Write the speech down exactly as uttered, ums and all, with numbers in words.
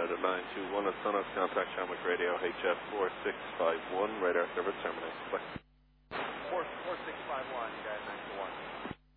United nine two one at Sonos, contact Shamrock Radio H F four six five one, radar service terminated. Bye.